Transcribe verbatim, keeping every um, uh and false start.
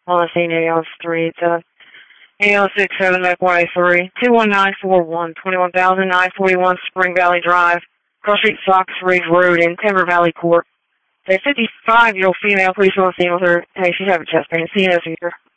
on the scene, eighty on street, uh, eighty oh six seven, back one eighty-three, two one nine four one, twenty-one thousand nine forty-one Spring Valley Drive, Cross Street, Fox Ridge Road in Timber Valley Court. A fifty-five-year-old female police on the scene with her, hey, she's having chest pain, C N S here.